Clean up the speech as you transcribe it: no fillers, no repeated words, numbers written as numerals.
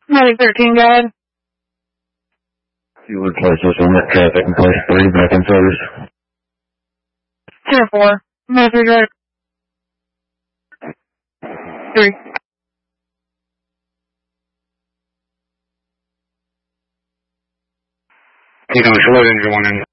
Medic 13, go ahead. You would place us on that traffic and place 3 back in service. 10-4. Medic direct. 3. You know, it's low engine 1 in.